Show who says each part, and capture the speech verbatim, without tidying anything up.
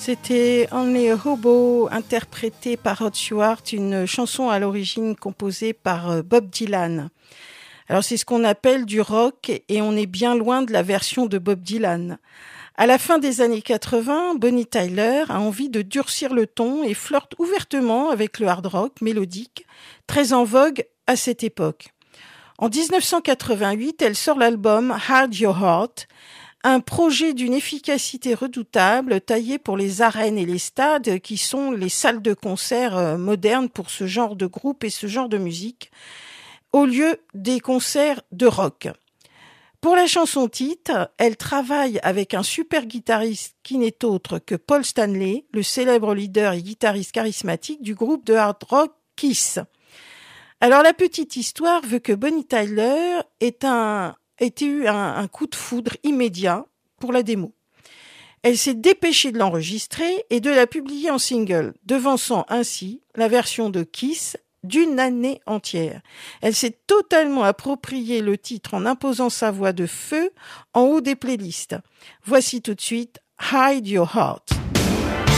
Speaker 1: C'était Only a Hobo, interprété par Rod Stewart, une chanson à l'origine composée par Bob Dylan. Alors c'est ce qu'on appelle du rock et on est bien loin de la version de Bob Dylan. À la fin des années quatre-vingts, Bonnie Tyler a envie de durcir le ton et flirte ouvertement avec le hard rock mélodique, très en vogue à cette époque. En dix-neuf cent quatre-vingt-huit, elle sort l'album Hide Your Heart, un projet d'une efficacité redoutable taillé pour les arènes et les stades qui sont les salles de concert modernes pour ce genre de groupe et ce genre de musique, au lieu des concerts de rock. Pour la chanson titre, elle travaille avec un super guitariste qui n'est autre que Paul Stanley, le célèbre leader et guitariste charismatique du groupe de hard rock Kiss. Alors la petite histoire veut que Bonnie Tyler ait, un, ait eu un, un coup de foudre immédiat pour la démo. Elle s'est dépêchée de l'enregistrer et de la publier en single, devançant ainsi la version de Kiss d'une année entière. Elle s'est totalement approprié le titre en imposant sa voix de feu en haut des playlists. Voici tout de suite Hide Your Heart.